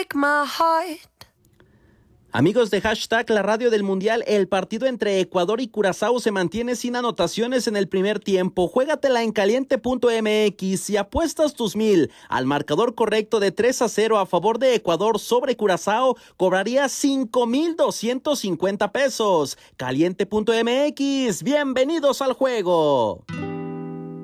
Amigos de hashtag La Radio del Mundial, el partido entre Ecuador y Curazao se mantiene sin anotaciones en el primer tiempo. Juégatela en caliente.mx y apuestas tus 1,000 al marcador correcto de 3-0 a favor de Ecuador sobre Curazao, cobrarías 5,250 pesos. Caliente.mx, bienvenidos al juego.